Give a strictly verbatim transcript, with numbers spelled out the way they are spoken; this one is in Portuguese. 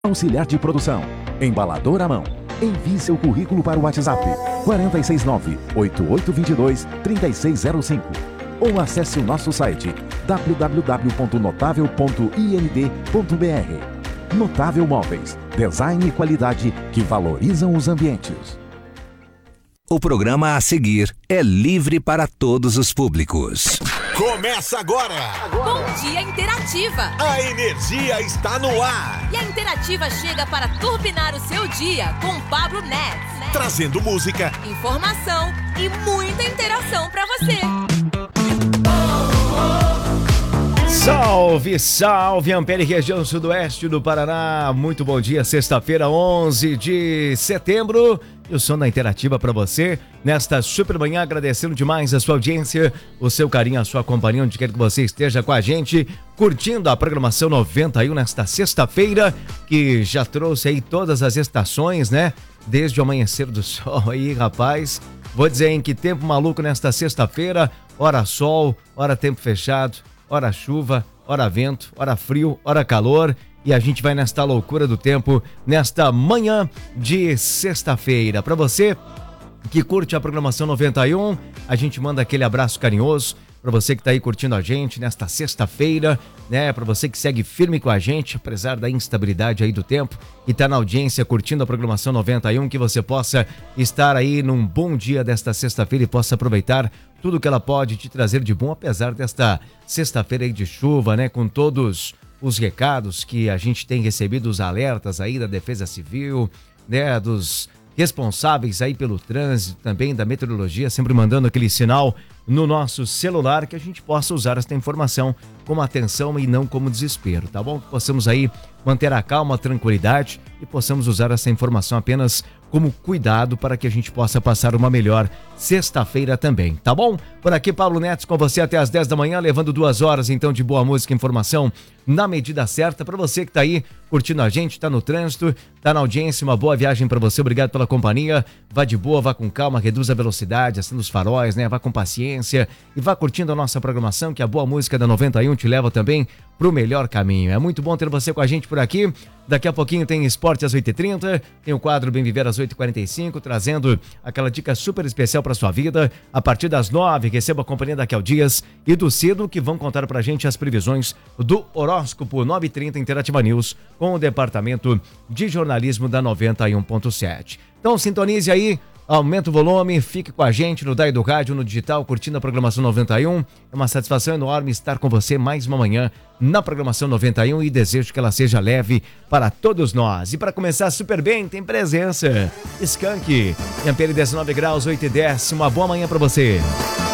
Auxiliar de produção, embalador à mão. Envie seu currículo para o WhatsApp quatro seis nove, oito oito dois dois, três seis zero cinco ou acesse o nosso site w w w ponto notável ponto i n d ponto b r. Notável Móveis, design e qualidade que valorizam os ambientes. O programa a seguir é livre para todos os públicos. Começa agora! Bom Dia Interativa! A energia está no ar! E a Interativa chega para turbinar o seu dia com Pablo Nets. Trazendo música, informação e muita interação para você. Salve, salve, Ampere, região sudoeste do Paraná. Muito bom dia, sexta-feira, onze de setembro. E o som da Interativa para você nesta super manhã, agradecendo demais a sua audiência, o seu carinho, a sua companhia, onde quer que você esteja com a gente, curtindo a programação noventa e um nesta sexta-feira, que já trouxe aí todas as estações, né? Desde o amanhecer do sol aí, rapaz. Vou dizer em que tempo maluco nesta sexta-feira, hora sol, hora tempo fechado, hora chuva, hora vento, hora frio, hora calor. E a gente vai nesta loucura do tempo, nesta manhã de sexta-feira. Para você que curte a programação noventa e um, a gente manda aquele abraço carinhoso. Para você que tá aí curtindo a gente nesta sexta-feira, né? Para você que segue firme com a gente, apesar da instabilidade aí do tempo, e tá na audiência curtindo a programação noventa e um, que você possa estar aí num bom dia desta sexta-feira e possa aproveitar tudo que ela pode te trazer de bom, apesar desta sexta-feira aí de chuva, né? Com todos os recados que a gente tem recebido, os alertas aí da Defesa Civil, né, dos responsáveis aí pelo trânsito, também da meteorologia, sempre mandando aquele sinal no nosso celular, que a gente possa usar esta informação como atenção e não como desespero, tá bom? Que possamos aí manter a calma, a tranquilidade e possamos usar essa informação apenas como cuidado para que a gente possa passar uma melhor sexta-feira também, tá bom? Por aqui, Pablo Neto com você até às dez da manhã, levando duas horas então de boa música e informação na medida certa para você que tá aí curtindo a gente, tá no trânsito, tá na audiência, uma boa viagem para você, obrigado pela companhia, vá de boa, vá com calma, reduza a velocidade, acenda os faróis, né? Vá com paciência e vá curtindo a nossa programação, que a boa música da noventa e um te leva também pro melhor caminho. É muito bom ter você com a gente por aqui. Daqui a pouquinho tem esporte às oito e trinta, tem o quadro Bem Viver às oito e quarenta e cinco, trazendo aquela dica super especial para sua vida. A partir das nove, receba a companhia da Kel Dias e do Cido, que vão contar pra gente as previsões do horóscopo. Nove e trinta, Interativa News, com o departamento de jornalismo da noventa e um ponto sete. Então sintonize aí, aumenta o volume, fique com a gente no Daí do Rádio, no digital, curtindo a programação noventa e um. É uma satisfação enorme estar com você mais uma manhã na programação noventa e um e desejo que ela seja leve para todos nós. E para começar super bem, tem presença Skank, em Ampere dezenove graus, oito e dez. Uma boa manhã para você.